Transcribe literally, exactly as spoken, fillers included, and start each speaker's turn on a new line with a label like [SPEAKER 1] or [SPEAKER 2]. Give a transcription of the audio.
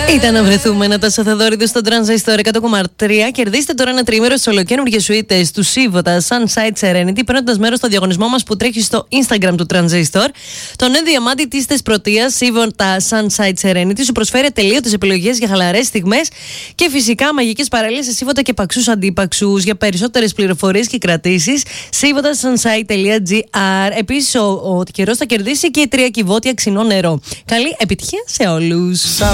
[SPEAKER 1] Ήταν να βρεθούμε να τα Σαθαδόριδου στο Transistor εκατό κόμμα τρία. Κερδίστε τώρα ένα τριήμερο στι ολοκαίνουργιες σουίτες του Σίβοτα Sunshine Serenity, παίρνοντας μέρος στο διαγωνισμό μας που τρέχει στο Instagram του Transistor. Το νέο διαμάντι της Θεσπρωτείας Σίβοτα Sunshine Serenity σου προσφέρει ατελείωτες επιλογές για χαλαρές στιγμές και φυσικά μαγικές παραλίες σε Σίβοτα και παξούς αντίπαξους. Για περισσότερες πληροφορίες και κρατήσεις, σίβοτα sunshine τελεία τζι άρ. Επίσης, ο, ο καιρός θα κερδίσει και η τρία κυβότια ξινό νερό. Καλή επιτυχία σε όλους.